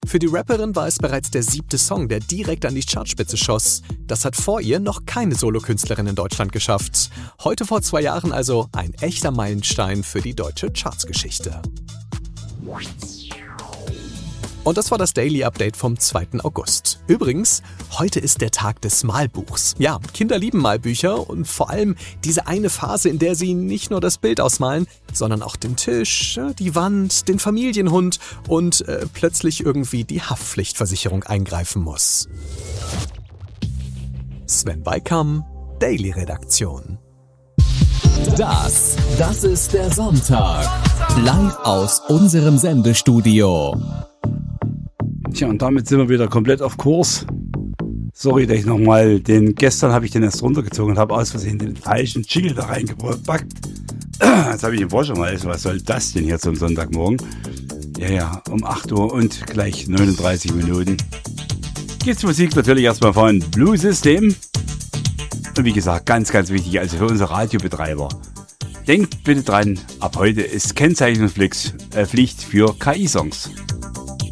Für die Rapperin war es bereits der 7. Song, der direkt an die Chartspitze schoss. Das hat vor ihr noch keine Solokünstlerin in Deutschland geschafft. Heute vor 2 Jahren also ein echter Meilenstein für die deutsche Chartsgeschichte. Und das war das Daily Update vom 2. August. Übrigens, heute ist der Tag des Malbuchs. Ja, Kinder lieben Malbücher und vor allem diese eine Phase, in der sie nicht nur das Bild ausmalen, sondern auch den Tisch, die Wand, den Familienhund und plötzlich irgendwie die Haftpflichtversicherung eingreifen muss. Sven Weikam, Daily Redaktion. Das ist der Sonntag. Live aus unserem Sendestudio. Tja, und damit sind wir wieder komplett auf Kurs. Sorry, dass ich gestern habe ich den erst runtergezogen und habe aus Versehen den falschen Jingle da reingepackt. Jetzt habe ich den Vorschau mal, was soll das denn hier zum Sonntagmorgen? Ja, um 8 Uhr und gleich 39 Minuten. Gibt's Musik natürlich erstmal von Blue System. Und wie gesagt, ganz, ganz wichtig, also für unsere Radiobetreiber. Denkt bitte dran, ab heute ist Kennzeichnungspflicht für KI-Songs.